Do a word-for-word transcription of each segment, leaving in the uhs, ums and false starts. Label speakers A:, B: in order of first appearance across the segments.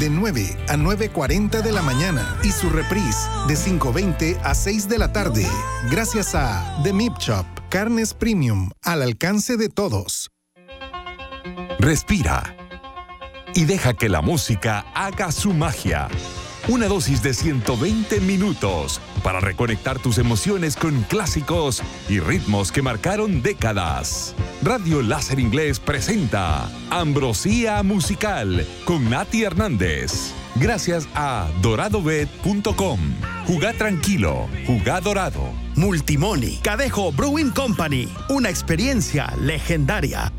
A: de nueve a nueve cuarenta de la mañana y su reprise de cinco veinte a seis de la tarde. Gracias a The Meat Shop, carnes premium al alcance de todos.
B: Respira y deja que la música haga su magia. Una dosis de ciento veinte minutos para reconectar tus emociones con clásicos y ritmos que marcaron décadas. Radio Láser Inglés presenta Ambrosía Musical con Nati Hernández. Gracias a dorado bet punto com. Jugá tranquilo, jugá dorado.
C: Multimoni, Cadejo Brewing Company, una experiencia legendaria.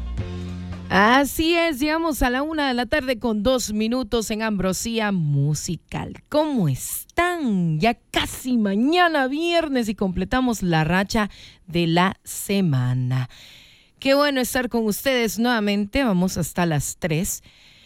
D: Así es, llegamos a la una de la tarde con dos minutos en Ambrosía Musical. ¿Cómo están? Ya casi mañana viernes y completamos la racha de la semana. Qué bueno estar con ustedes nuevamente, vamos hasta las tres.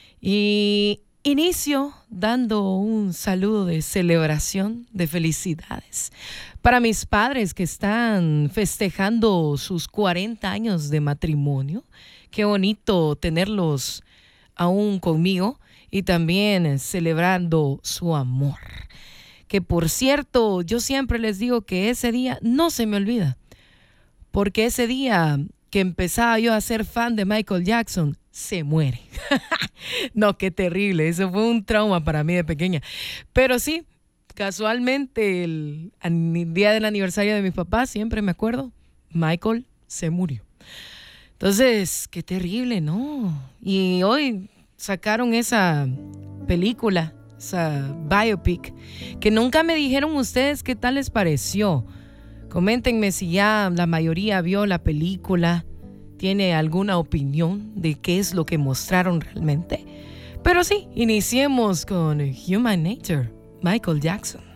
D: Y inicio dando un saludo de celebración, de felicidades para mis padres que están festejando sus cuarenta años de matrimonio. Qué bonito tenerlos aún conmigo y también celebrando su amor. Que por cierto, yo siempre les digo que ese día no se me olvida. Porque ese día que empezaba yo a ser fan de Michael Jackson, se muere. No, qué terrible. Eso fue un trauma para mí de pequeña. Pero sí, casualmente el, el día del aniversario de mi papá, siempre me acuerdo, Michael se murió. Entonces, qué terrible, ¿no? Y hoy sacaron esa película, esa biopic, que nunca me dijeron ustedes qué tal les pareció. Coméntenme si ya la mayoría vio la película, tiene alguna opinión de qué es lo que mostraron realmente. Pero sí, iniciemos con Human Nature, Michael Jackson.